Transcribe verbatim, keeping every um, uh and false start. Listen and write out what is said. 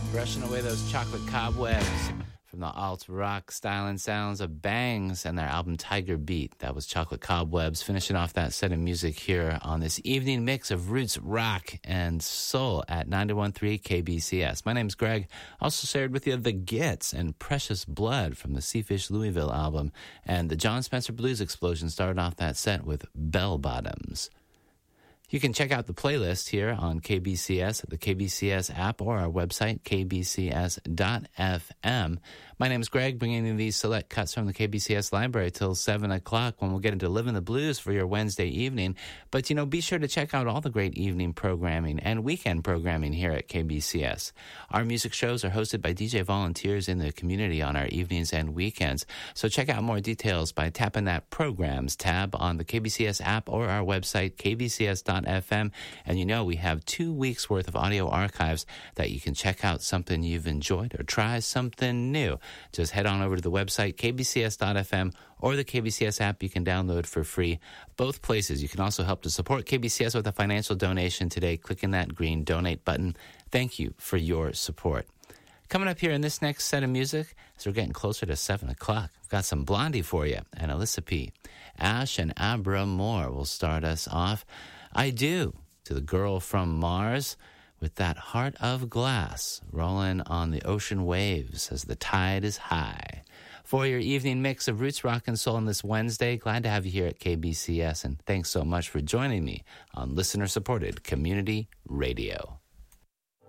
Brushing away those chocolate cobwebs from the alt-rock style and sounds of Bangs and their album Tiger Beat. That was Chocolate Cobwebs, finishing off that set of music here on this evening mix of roots, rock, and soul at ninety-one point three K B C S. My name's Greg. Also shared with you The Gits and Precious Blood from the Seafish Louisville album. And the John Spencer Blues Explosion started off that set with Bell Bottoms. You can check out the playlist here on K B C S, the K B C S app, or our website, k b c s dot f m. My name is Greg, bringing you these select cuts from the K B C S library till seven o'clock when we'll get into Living the Blues for your Wednesday evening. But, you know, be sure to check out all the great evening programming and weekend programming here at K B C S. Our music shows are hosted by D J volunteers in the community on our evenings and weekends. So check out more details by tapping that Programs tab on the K B C S app or our website, k b c s dot f m. And you know, we have two weeks worth of audio archives that you can check out something you've enjoyed or try something new. Just head on over to the website, k b c s dot f m, or the K B C S app you can download for free. Both places. You can also help to support K B C S with a financial donation today. Clicking that green donate button. Thank you for your support. Coming up here in this next set of music, as we're getting closer to seven o'clock, I've got some Blondie for you and Alyssa P. Ash and Abra Moore will start us off. I Do, to the Girl from Mars, with that Heart of Glass rolling on the ocean waves as the tide is high. For your evening mix of roots, rock, and soul on this Wednesday, glad to have you here at K B C S, and thanks so much for joining me on listener-supported community radio.